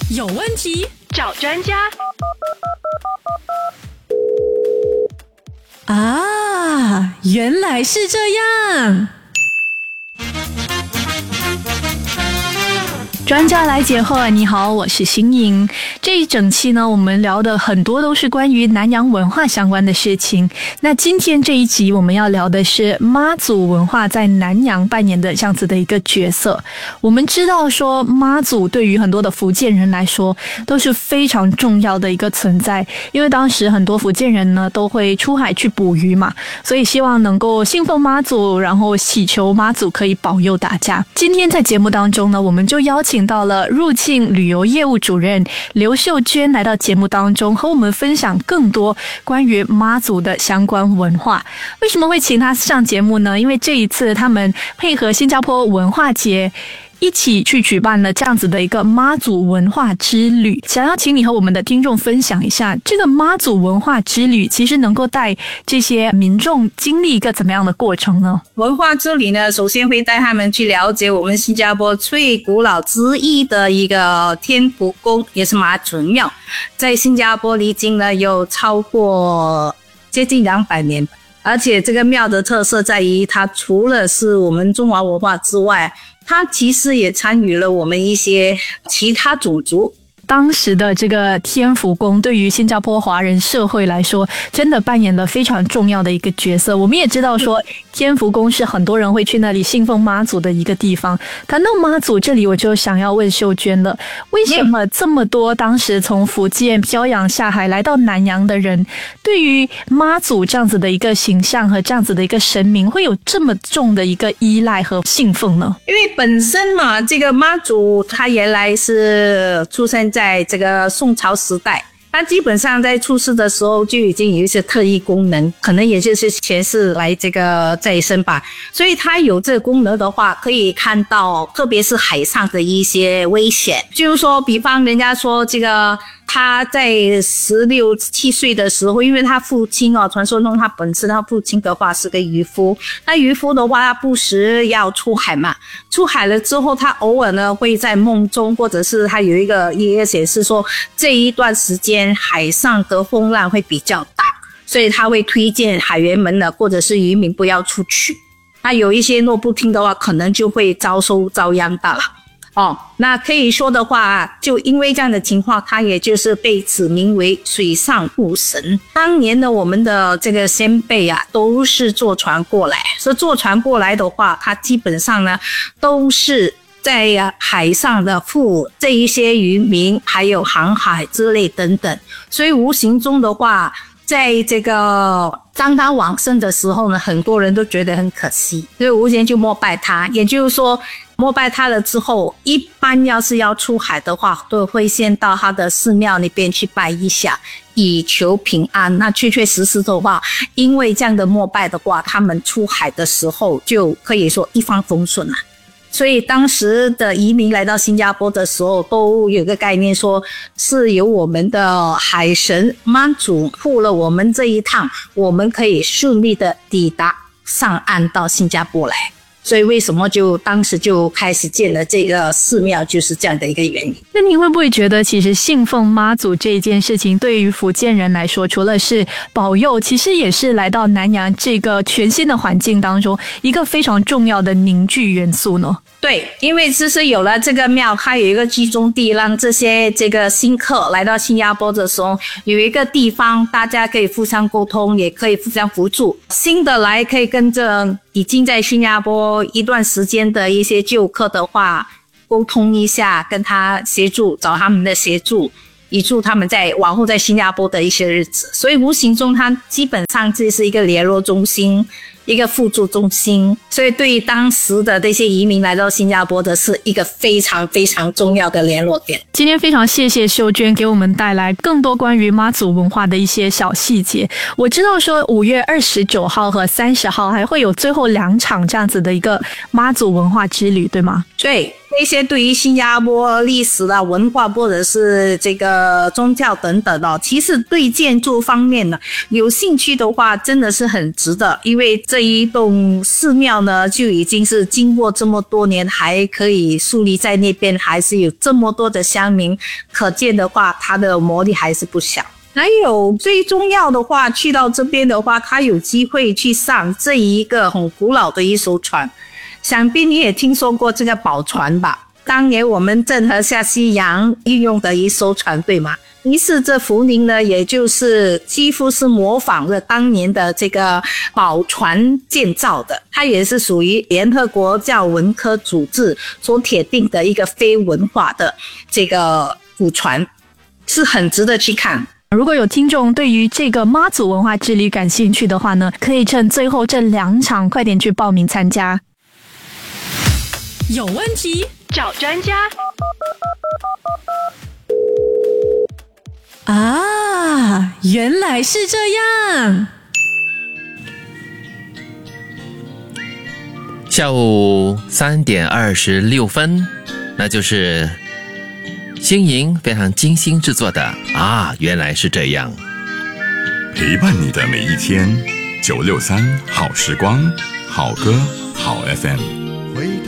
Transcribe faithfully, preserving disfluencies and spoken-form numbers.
有问题找专家。啊，原来是这样。专家来解惑，你好，我是新颖。这一整期呢，我们聊的很多都是关于南洋文化相关的事情。那今天这一集我们要聊的是妈祖文化在南洋扮演的这样子的一个角色。我们知道说妈祖对于很多的福建人来说都是非常重要的一个存在，因为当时很多福建人呢都会出海去捕鱼嘛，所以希望能够信奉妈祖，然后祈求妈祖可以保佑大家。今天在节目当中呢，我们就邀请到了入境旅游业务主任刘秀娟来到节目当中，和我们分享更多关于妈祖的相关文化。为什么会请她上节目呢？因为这一次他们配合新加坡文化节一起去举办了这样子的一个妈祖文化之旅，想要请你和我们的听众分享一下这个妈祖文化之旅其实能够带这些民众经历一个怎么样的过程呢？ 文化之旅呢，首先会带他们去了解我们新加坡最古老之一的一个天福宫，也是妈祖庙，在新加坡历经呢有超过接近两百年，而且这个庙的特色在于它除了是我们中华文化之外，它其实也参与了我们一些其他种族。 当时的这个天福宫对于新加坡华人社会来说真的扮演了非常重要的一个角色。我们也知道说天福宫是很多人会去那里信奉妈祖的一个地方。谈到妈祖这里，我就想要问秀娟了，为什么这么多当时从福建漂洋下海来到南洋的人对于妈祖这样子的一个形象和这样子的一个神明会有这么重的一个依赖和信奉呢？ 因为本身嘛，这个妈祖他原来是出生在在这个宋朝时代，他基本上在出世的时候就已经有一些特异功能，可能也就是前世来这个再生吧，所以他有这个功能的话，可以看到特别是海上的一些危险。就是说比方人家说这个他在十六七岁的时候，因为他父亲哦，传说中他本身他父亲的话是个渔夫，那渔夫的话他不时要出海嘛，出海了之后他偶尔呢会在梦中，或者是他有一个一个显示说这一段时间海上的风浪会比较大，所以他会推荐海员们呢或者是渔民不要出去，那有一些若不听的话可能就会遭受遭殃的了哦，那可以说的话，就因为这样的情况，他也就是被指名为水上护神。当年的我们的这个先辈啊，都是坐船过来，所以坐船过来的话，他基本上呢都是在海上的护这一些渔民，还有航海之类等等，所以无形中的话，在这个当他往生的时候呢，很多人都觉得很可惜，所以无形就膜拜他。也就是说膜拜他了之后，一般要是要出海的话，都会先到他的寺庙那边去拜一下，以求平安。那确确实实的话，因为这样的膜拜的话，他们出海的时候就可以说一帆风顺了。所以当时的移民来到新加坡的时候，都有个概念说是由我们的海神妈祖护了我们这一趟，我们可以顺利的抵达上岸到新加坡来。所以为什么就当时就开始建了这个寺庙，就是这样的一个原因。 那您会不会觉得其实信奉妈祖这一件事情对于福建人来说，除了是保佑，其实也是来到南洋这个全新的环境当中一个非常重要的凝聚元素呢？ 对，因为其实有了这个庙，它有一个集中地，让这些这个新客来到新加坡的时候，有一个地方大家可以互相沟通，也可以互相扶助。新的来可以跟着已经在新加坡一段时间的一些旧客的话沟通一下，跟他协助，找他们的协助，以助他们在往后在新加坡的一些日子。所以无形中它基本上这是一个联络中心，一个辅助中心，所以对于当时的这些移民来到新加坡的是一个非常非常重要的联络点。 今天非常谢谢秀娟给我们带来更多关于妈祖文化的一些小细节。我知道说五月二十九号和三十号还会有最后两场这样子的一个妈祖文化之旅，对吗？ 对，那些对于新加坡历史啊、文化或者是这个宗教等等哦，其实对建筑方面呢有兴趣的话，真的是很值得，因为这这一栋寺庙呢，就已经是经过这么多年还可以树立在那边，还是有这么多的乡民，可见的话它的魔力还是不小。还有最重要的话，去到这边的话，他有机会去上这一个很古老的一艘船，想必你也听说过这个宝船吧，当年我们郑和下西洋运用的一艘船，对吗？于是这福宁呢，也就是几乎是模仿了当年的这个宝船建造的，它也是属于联合国教文科组织所铁定的一个非文化的这个古船，是很值得去看。 如果有听众对于这个妈祖文化之旅感兴趣的话呢，可以趁最后这两场快点去报名参加。 有问题找专家。啊，原来是这样。 下午三点二十六分，那就是星莹非常精心制作的啊，原来是这样。 陪伴你的每一天，九六三好时光，好歌好 F M。